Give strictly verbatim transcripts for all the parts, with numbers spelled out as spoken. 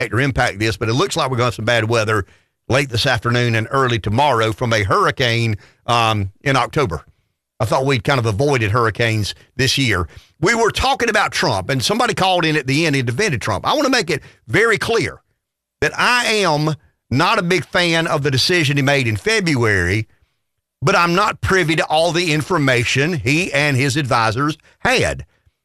or impact this, but it looks like we're going to have some bad weather late this afternoon and early tomorrow from a hurricane um, in October. I thought we'd kind of avoided hurricanes this year. We were talking about Trump, and somebody called in at the end and defended Trump. I want to make it very clear that I am not a big fan of the decision he made in February, but I'm not privy to all the information he and his advisors had.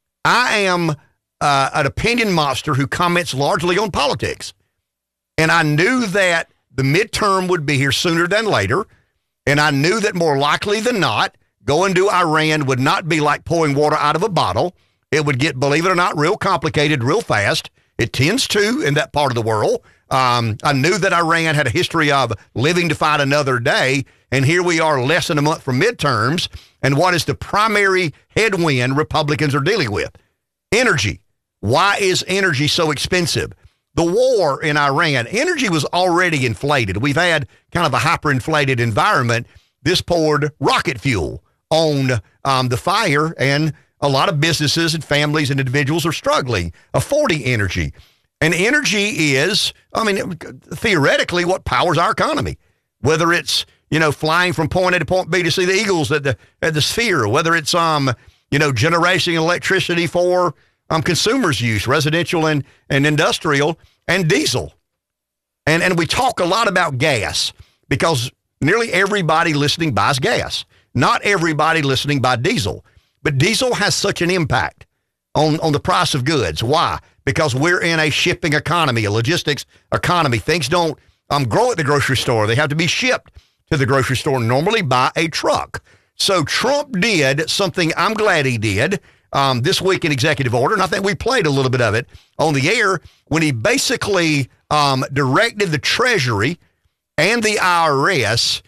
I am uh, an opinion monster who comments largely on politics, and I knew that the midterm would be here sooner than later, and I knew that more likely than not, going to Iran would not be like pouring water out of a bottle. It would get, believe it or not, real complicated real fast. It tends to in that part of the world. Um, I knew that Iran had a history of living to fight another day, and here we are less than a month from midterms, and what is the primary headwind Republicans are dealing with? Energy. Why is energy so expensive? The war in Iran, energy was already inflated. We've had kind of a hyperinflated environment. This poured rocket fuel on um, the fire, and a lot of businesses and families and individuals are struggling, affording energy. And energy is, I mean, theoretically, what powers our economy. Whether it's, you know, flying from point A to point B to see the Eagles at the at the Sphere, whether it's, um, you know, generating electricity for um, consumers' use, residential and, and industrial, and diesel. And and we talk a lot about gas because nearly everybody listening buys gas. Not everybody listening buys diesel. But diesel has such an impact on, on the price of goods. Why? Because we're in a shipping economy, a logistics economy. Things don't um, grow at the grocery store. They have to be shipped to the grocery store, normally by a truck. So Trump did something I'm glad he did um, this week in executive order, and I think we played a little bit of it on the air when he basically um, directed the Treasury and the I R S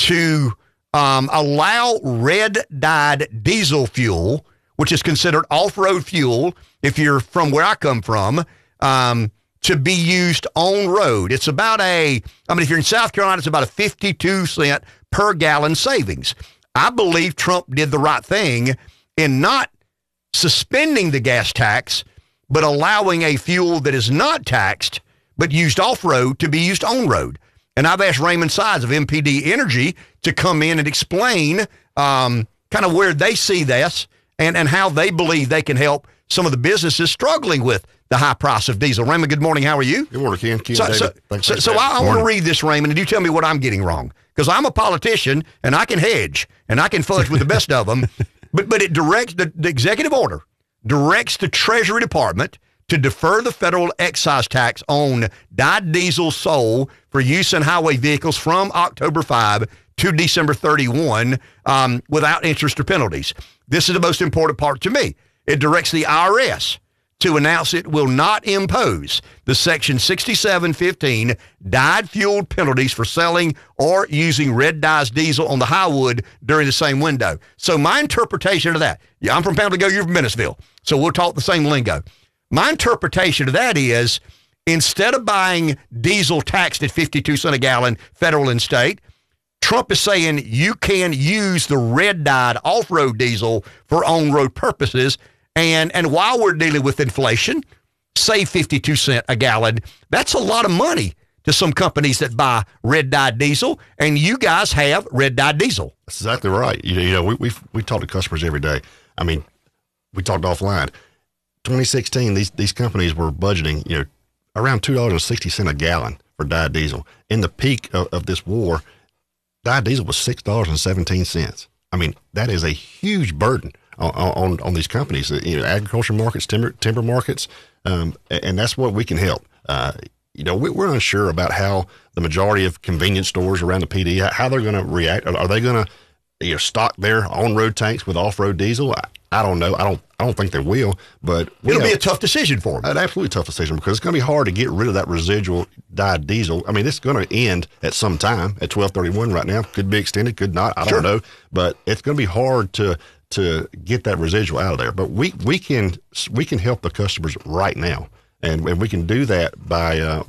to um, allow red-dyed diesel fuel, which is considered off-road fuel, if you're from where I come from, um, to be used on road. It's about a, I mean, if you're in South Carolina, it's about a fifty-two cent per gallon savings. I believe Trump did the right thing in not suspending the gas tax, but allowing a fuel that is not taxed, but used off-road to be used on-road. And I've asked Raymond Sides of M P D Energy to come in and explain um, kind of where they see this and, and how they believe they can help some of the businesses struggling with the high price of diesel. Raymond, good morning. How are you? Good morning, Ken. Ken so so, so, so I, I want to read this, Raymond, and you tell me what I'm getting wrong. Because I'm a politician, and I can hedge, and I can fudge with the best of them. But but it directs, the, the executive order directs the Treasury Department to defer the federal excise tax on dyed diesel sold for use in highway vehicles from October fifth to December thirty-first um, without interest or penalties. This is the most important part to me. It directs the I R S to announce it will not impose the Section sixty-seven fifteen dyed-fueled penalties for selling or using red dyes diesel on the highwood during the same window. So my interpretation of that, yeah, I'm from Pamlico, you're from Menaceville, so we'll talk the same lingo. My interpretation of that is instead of buying diesel taxed at fifty-two cents a gallon, federal and state, Trump is saying you can use the red-dyed off-road diesel for on-road purposes. And and while we're dealing with inflation, save fifty-two cents a gallon. That's a lot of money to some companies that buy red-dyed diesel, and you guys have red-dyed diesel. That's exactly right. You know, you know we we we talk to customers every day. I mean, we talked offline. twenty sixteen, these these companies were budgeting, you know, around two dollars and sixty cents a gallon for dyed diesel. In the peak of, of this war, dyed diesel was six dollars and seventeen cents. I mean, that is a huge burden on on, on these companies, you know, agriculture markets, timber timber markets, um, and that's what we can help. Uh, you know, we, we're unsure about how the majority of convenience stores around the P D, how they're going to react. Are, are they going to, you know, stock their on-road tanks with off-road diesel? I, I don't know. I don't. I don't think they will. But it'll be a tough decision for them. An absolutely tough decision because it's going to be hard to get rid of that residual dyed diesel. I mean, it's going to end at some time at twelve thirty-one right now. Could be extended, could not. I sure. don't know. But it's going to be hard to to get that residual out of there. But we we can we can help the customers right now, and and we can do that by uh,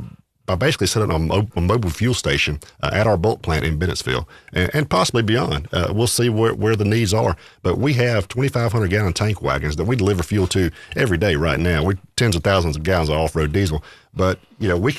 by basically setting up a, mo- a mobile fuel station uh, at our bulk plant in Bennettsville and, and possibly beyond. Uh, we'll see where, where the needs are. But we have twenty-five hundred gallon tank wagons that we deliver fuel to every day right now. We're tens of thousands of gallons of off-road diesel. But, you know, we